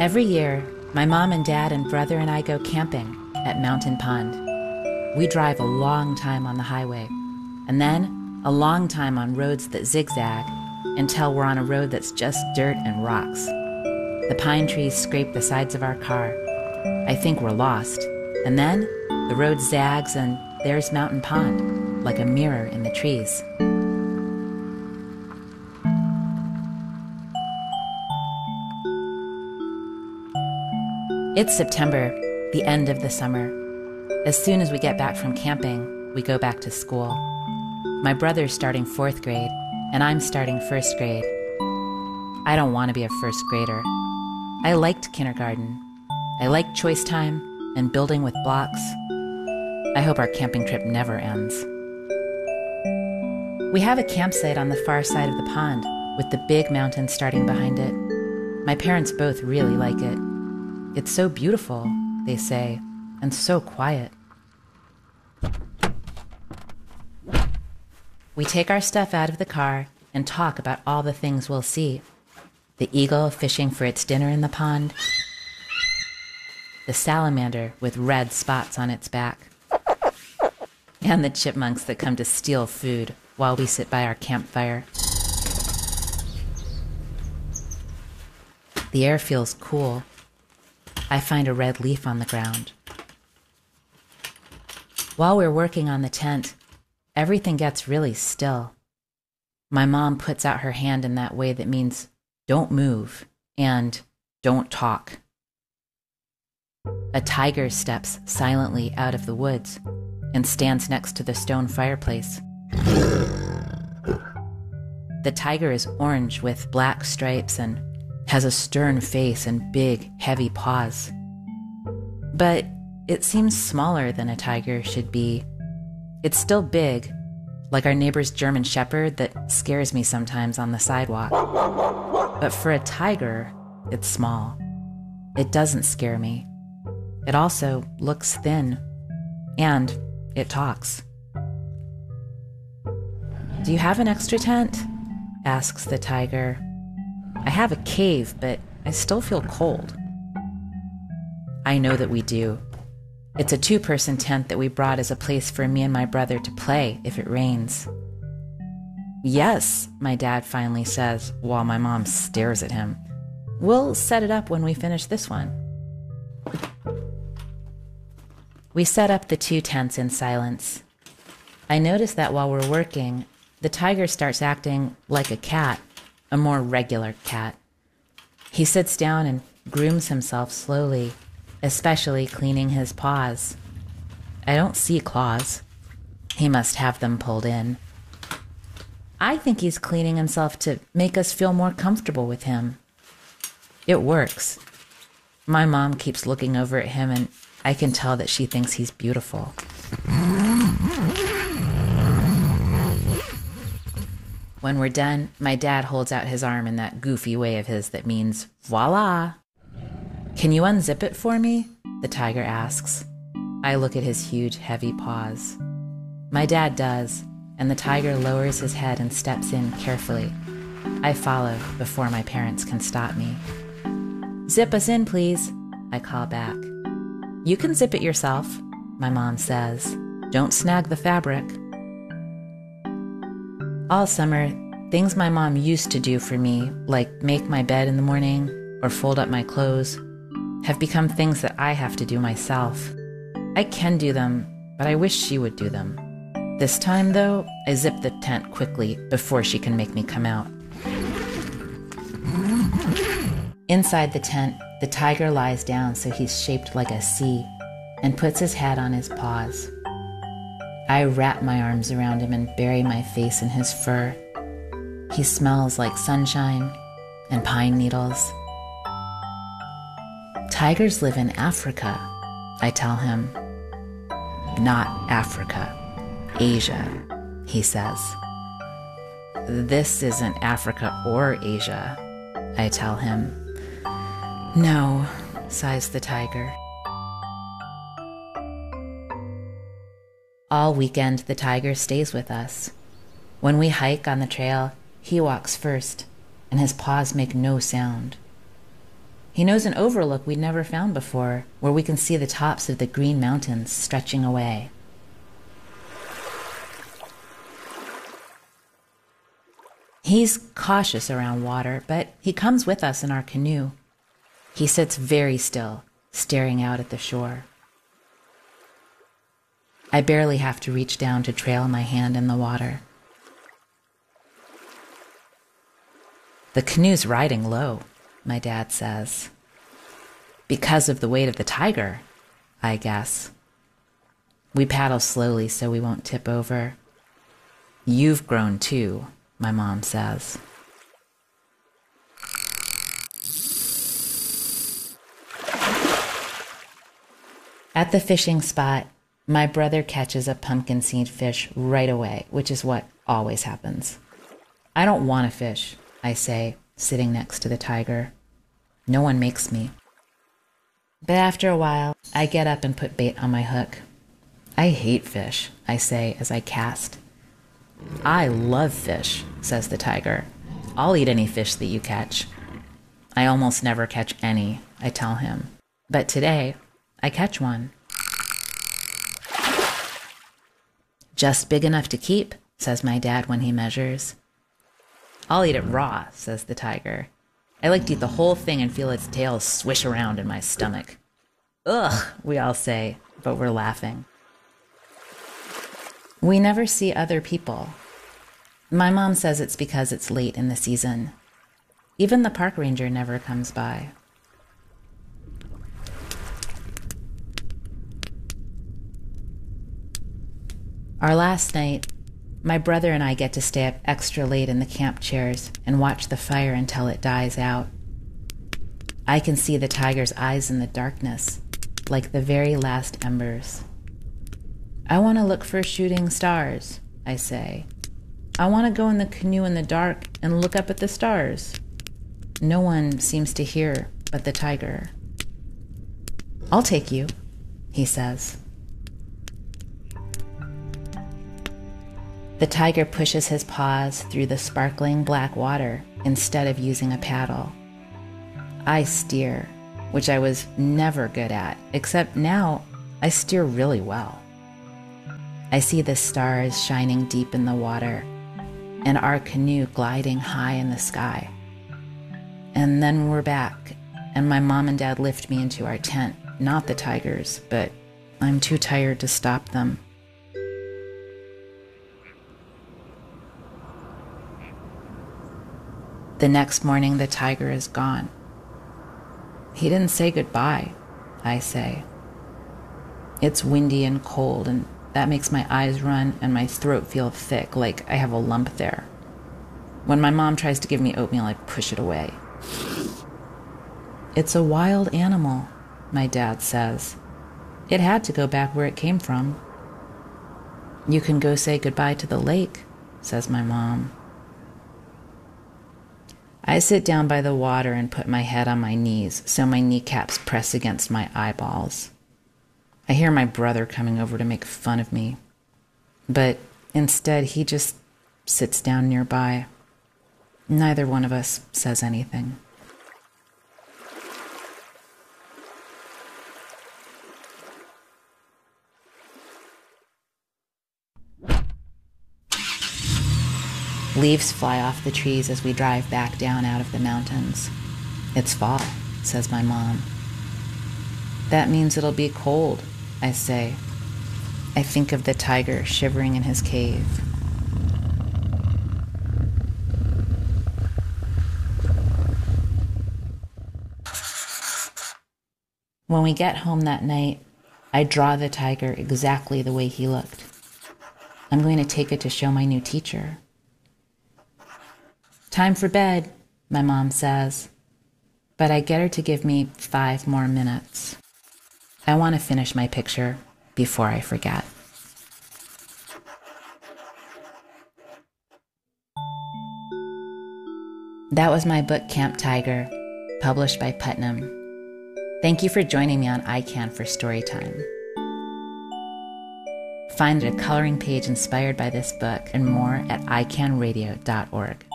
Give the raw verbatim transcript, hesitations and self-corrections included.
Every year, my mom and dad and brother and I go camping at Mountain Pond. We drive a long time on the highway, and then a long time on roads that zigzag until we're on a road that's just dirt and rocks. The pine trees scrape the sides of our car. I think we're lost. And then the road zags and there's Mountain Pond, like a mirror in the trees. It's September, the end of the summer. As soon as we get back from camping, we go back to school. My brother's starting fourth grade, and I'm starting first grade. I don't want to be a first grader. I liked kindergarten. I liked choice time and building with blocks. I hope our camping trip never ends. We have a campsite on the far side of the pond, with the big mountain starting behind it. My parents both really like it. It's so beautiful, they say, and so quiet. We take our stuff out of the car and talk about all the things we'll see. The eagle fishing for its dinner in the pond. The salamander with red spots on its back. And the chipmunks that come to steal food while we sit by our campfire. The air feels cool. I find a red leaf on the ground. While we're working on the tent, everything gets really still. My mom puts out her hand in that way that means don't move and don't talk. A tiger steps silently out of the woods and stands next to the stone fireplace. The tiger is orange with black stripes and has a stern face and big, heavy paws. But it seems smaller than a tiger should be. It's still big, like our neighbor's German shepherd that scares me sometimes on the sidewalk. But for a tiger, it's small. It doesn't scare me. It also looks thin, and it talks. "Do you have an extra tent?" asks the tiger. "I have a cave, but I still feel cold." I know that we do. It's a two-person tent that we brought as a place for me and my brother to play if it rains. "Yes," my dad finally says while my mom stares at him. "We'll set it up when we finish this one." We set up the two tents in silence. I notice that while we're working, the tiger starts acting like a cat, a more regular cat. He sits down and grooms himself slowly, especially cleaning his paws. I don't see claws. He must have them pulled in. I think he's cleaning himself to make us feel more comfortable with him. It works. My mom keeps looking over at him, and I can tell that she thinks he's beautiful. When we're done, my dad holds out his arm in that goofy way of his that means, voila! "Can you unzip it for me?" the tiger asks. I look at his huge, heavy paws. My dad does, and the tiger lowers his head and steps in carefully. I follow before my parents can stop me. "Zip us in, please," I call back. "You can zip it yourself," my mom says. "Don't snag the fabric." All summer, things my mom used to do for me, like make my bed in the morning or fold up my clothes, have become things that I have to do myself. I can do them, but I wish she would do them. This time, though, I zip the tent quickly before she can make me come out. Inside the tent, the tiger lies down so he's shaped like a C and puts his head on his paws. I wrap my arms around him and bury my face in his fur. He smells like sunshine and pine needles. "Tigers live in Africa," I tell him. "Not Africa, Asia," he says. "This isn't Africa or Asia," I tell him. "No," sighs the tiger. All weekend, the tiger stays with us. When we hike on the trail, he walks first, and his paws make no sound. He knows an overlook we'd never found before, where we can see the tops of the Green Mountains stretching away. He's cautious around water, but he comes with us in our canoe. He sits very still, staring out at the shore. I barely have to reach down to trail my hand in the water. The canoe's riding low, my dad says. Because of the weight of the tiger, I guess. We paddle slowly so we won't tip over. You've grown too, my mom says. At the fishing spot, my brother catches a pumpkin seed fish right away, which is what always happens. I don't want to fish, I say, sitting next to the tiger. No one makes me. But after a while, I get up and put bait on my hook. I hate fish, I say as I cast. I love fish, says the tiger. I'll eat any fish that you catch. I almost never catch any, I tell him. But today, I catch one. Just big enough to keep, says my dad when he measures. I'll eat it raw, says the tiger. I like to eat the whole thing and feel its tail swish around in my stomach. Ugh, we all say, but we're laughing. We never see other people. My mom says it's because it's late in the season. Even the park ranger never comes by. Our last night, my brother and I get to stay up extra late in the camp chairs and watch the fire until it dies out. I can see the tiger's eyes in the darkness, like the very last embers. I want to look for shooting stars, I say. I want to go in the canoe in the dark and look up at the stars. No one seems to hear but the tiger. I'll take you, he says. The tiger pushes his paws through the sparkling black water instead of using a paddle. I steer, which I was never good at, except now I steer really well. I see the stars shining deep in the water and our canoe gliding high in the sky. And then we're back, and my mom and dad lift me into our tent, not the tigers, but I'm too tired to stop them. The next morning, the tiger is gone. He didn't say goodbye, I say. It's windy and cold, and that makes my eyes run and my throat feel thick, like I have a lump there. When my mom tries to give me oatmeal, I push it away. It's a wild animal, my dad says. It had to go back where it came from. You can go say goodbye to the lake, says my mom. I sit down by the water and put my head on my knees so my kneecaps press against my eyeballs. I hear my brother coming over to make fun of me, but instead he just sits down nearby. Neither one of us says anything. Leaves fly off the trees as we drive back down out of the mountains. It's fall, says my mom. That means it'll be cold, I say. I think of the tiger shivering in his cave. When we get home that night, I draw the tiger exactly the way he looked. I'm going to take it to show my new teacher. Time for bed, my mom says, but I get her to give me five more minutes. I want to finish my picture before I forget. That was my book, Camp Tiger, published by Putnam. Thank you for joining me on I Can for Storytime. Find a coloring page inspired by this book and more at i can radio dot org.